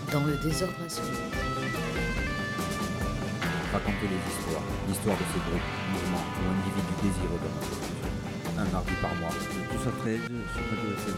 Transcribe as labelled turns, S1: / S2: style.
S1: Dans le désordre absolu.
S2: Raconter les histoires, l'histoire de ces groupes, mouvements ou individus désireux de notre inclusion. Un mardi par mois.
S3: De 12 à 13 sur Radio FM